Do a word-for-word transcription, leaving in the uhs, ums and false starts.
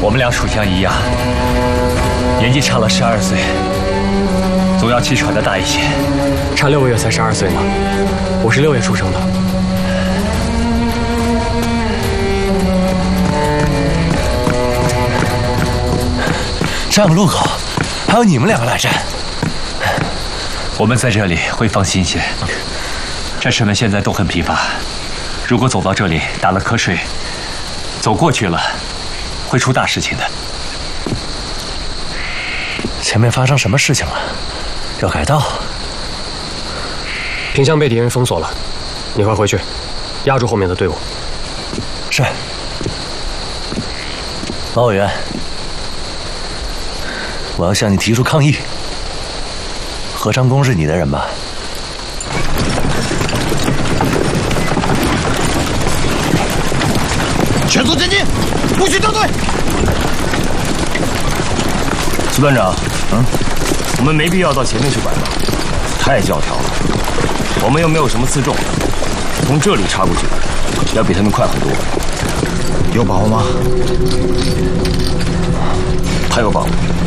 我们俩属相一样，年纪差了十二岁，总要气喘的大一些。 差六个月才十二岁呢，我是六月出生的。 站个路口，还有你们两个来站。 我们在这里会放心些。战士们现在都很疲乏，如果走到这里打了瞌睡，走过去了，会出大事情的。 前面发生什么事情了？要改道。 平乡被敌人封锁了，你快回去，压住后面的队伍。 是。马委员，我要向你提出抗议。何长工是你的人吧？ 全速前进，不许掉队！ 苏团长，嗯，我们没必要到前面去拐弯，太教条了。我们又没有什么辎重，从这里插过去，要比他们快很多。 有把握吗？ 太有把握。